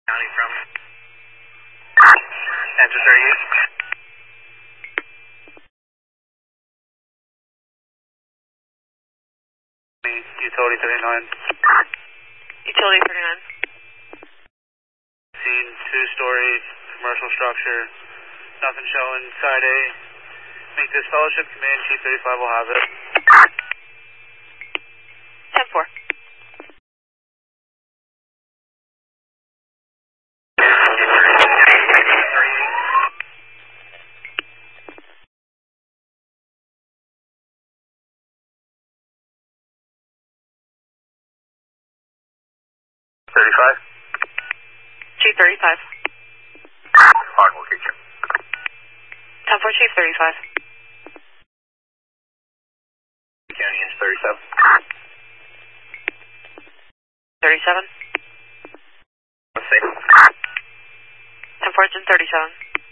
County from enter 38. Utility 39. Utility 39. Seen two-story commercial structure. Nothing showing. Side A. Make this fellowship command. Chief 35 will have it. 10-4. Chief 35. On location. 10-4, Chief 35. County is 37. 37. Let's see. 10-4, it's in 37.